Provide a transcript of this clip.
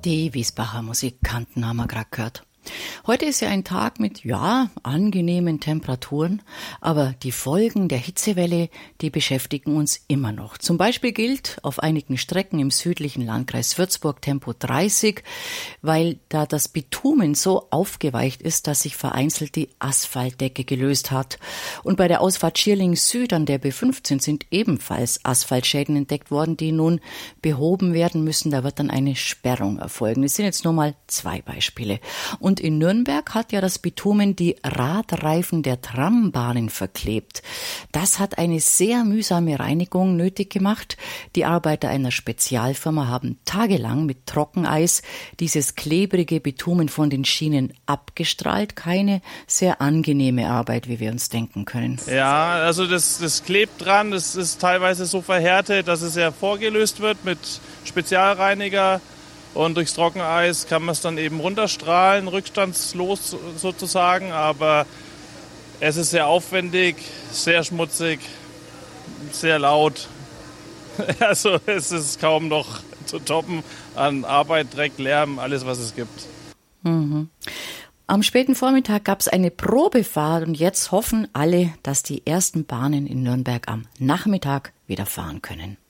Die Wiesbacher Musikanten haben wir gerade gehört. Heute ist ja ein Tag mit, angenehmen Temperaturen, aber die Folgen der Hitzewelle, die beschäftigen uns immer noch. Zum Beispiel gilt auf einigen Strecken im südlichen Landkreis Würzburg Tempo 30, weil da das Bitumen so aufgeweicht ist, dass sich vereinzelt die Asphaltdecke gelöst hat. Und bei der Ausfahrt Schierling Süd an der B15 sind ebenfalls Asphaltschäden entdeckt worden, die nun behoben werden müssen. Da wird dann eine Sperrung erfolgen. Das sind jetzt nur mal 2 Beispiele. Und in Nürnberg hat ja das Bitumen die Radreifen der Trambahnen verklebt. Das hat eine sehr mühsame Reinigung nötig gemacht. Die Arbeiter einer Spezialfirma haben tagelang mit Trockeneis dieses klebrige Bitumen von den Schienen abgestrahlt. Keine sehr angenehme Arbeit, wie wir uns denken können. Ja, also das klebt dran. Das ist teilweise so verhärtet, dass es ja vorgelöst wird mit Spezialreiniger. Und durchs Trockeneis kann man es dann eben runterstrahlen, rückstandslos sozusagen. Aber es ist sehr aufwendig, sehr schmutzig, sehr laut. Also es ist kaum noch zu toppen an Arbeit, Dreck, Lärm, alles was es gibt. Mhm. Am späten Vormittag gab es eine Probefahrt und jetzt hoffen alle, dass die ersten Bahnen in Nürnberg am Nachmittag wieder fahren können.